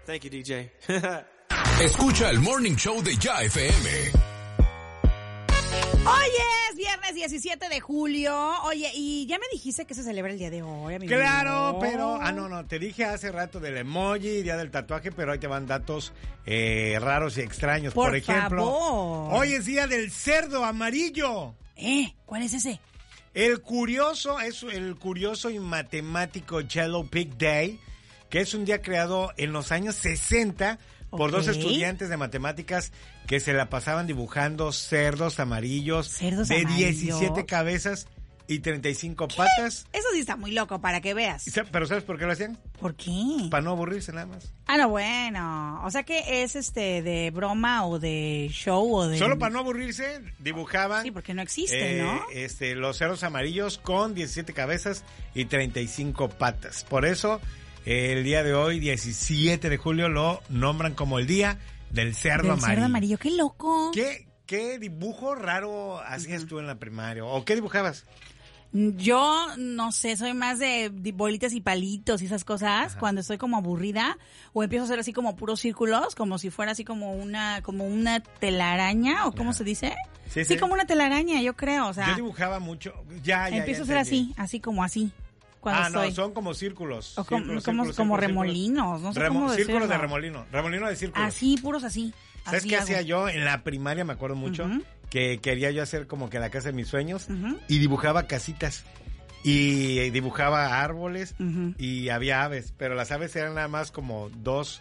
Thank you, DJ. Escucha el Morning Show de Ya FM. Hoy es viernes 17 de julio. Oye, y ya me dijiste que se celebra el día de hoy, amigo. Claro, pero... no, te dije hace rato del emoji, día del tatuaje, pero ahí te van datos raros y extraños. Por ejemplo, favor. Hoy es día del cerdo amarillo. ¿Cuál es ese? El curioso y matemático Yellow Pig Day, que es un día creado en los años 60 por dos estudiantes de matemáticas que se la pasaban dibujando cerdos amarillos de 17 cabezas y 35 patas. Eso sí está muy loco, para que veas. ¿Pero sabes por qué lo hacían? ¿Por qué? Para no aburrirse nada más. No, bueno. O sea que es de broma o de show o de... Solo para no aburrirse, dibujaban... Sí, porque no existe, ¿no? Los cerdos amarillos con 17 cabezas y 35 patas. Por eso, el día de hoy, 17 de julio, lo nombran como el día del cerdo amarillo. Cerdo amarillo, qué loco. ¿Qué dibujo raro hacías tú en la primaria? ¿O qué dibujabas? Yo no sé, soy más de bolitas y palitos y esas cosas. Ajá. Cuando estoy como aburrida o empiezo a hacer así como puros círculos, como si fuera así como una telaraña, o ¿cómo se dice? Sí, como una telaraña, yo creo, o sea. Yo dibujaba mucho, empiezo a hacer así como así. No, son como círculos. O como remolinos, no sé cómo decirlo. Círculos de remolino de círculos. Así, puros así. ¿Sabes qué hacía yo en la primaria? Me acuerdo mucho que quería yo hacer como que la casa de mis sueños y dibujaba casitas y dibujaba árboles y había aves, pero las aves eran nada más como dos.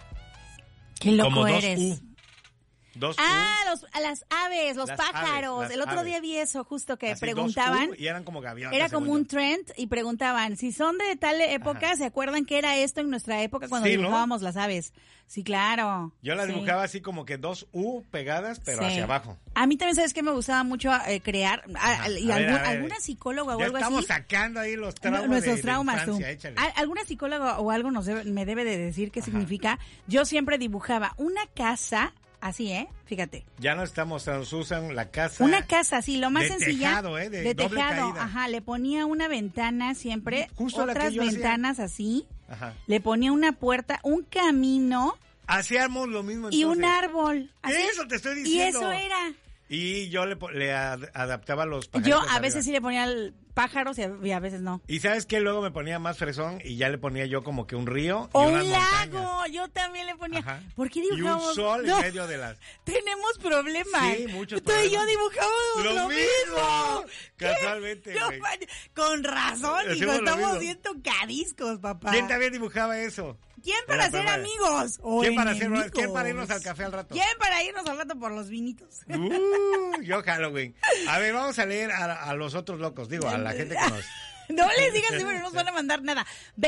Qué loco eres. Dos las aves, los pájaros. El otro día vi eso justo que así, preguntaban. Y eran como gaviotas. Era como un trend y preguntaban si son de tal época, ¿se acuerdan que era esto en nuestra época cuando dibujábamos las aves? Sí, claro. Yo las dibujaba así como que dos U pegadas, pero hacia abajo. A mí también, ¿sabes qué? Me gustaba mucho crear. Y alguna psicóloga o algo así. Estamos sacando ahí los traumas nuestros traumas, de infancia, alguna psicóloga o algo me debe de decir qué significa. Yo siempre dibujaba una casa. Así, fíjate. Ya no estamos, nos usan la casa. Una casa, sí, lo más sencilla. Tejado, de doble tejado, caída. Le ponía una ventana siempre, justo otras ventanas así. Ajá. Le ponía una puerta, un camino. Hacíamos lo mismo entonces. Y un árbol. ¿Así? Eso te estoy diciendo. Y eso era. Y yo le adaptaba los pájaros. Yo a veces sí le ponía pájaros y a veces no. ¿Y sabes qué? Luego me ponía más fresón y ya le ponía yo como que un río y un unas lago. montañas. Yo también le ponía. Ajá. ¿Por qué dibujamos? Y un sol en medio de las... Tenemos problemas. Sí, muchos Tú problemas. y yo dibujamos lo mismo. Casualmente, no, con razón, hijo, estamos bien tocadiscos, papá. ¿Quién también dibujaba eso? ¿Quién para ser amigos? ¿Quién para irnos al café al rato? ¿Quién para irnos al rato por los vinitos? Yo Halloween. A ver, vamos a leer a los otros locos, digo, a la gente que nos... No les digan si no nos van a mandar nada.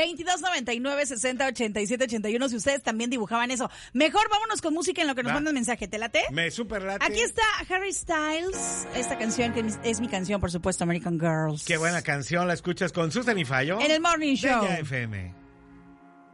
2299-60-87-81 si ustedes también dibujaban eso. Mejor vámonos con música en lo que nos mandan mensaje. ¿Te late? Me super late. Aquí está Harry Styles. Esta canción que es mi canción, por supuesto, American Girls. Qué buena canción, la escuchas con Susan y Fallo. En el Morning Show. De Ya FM.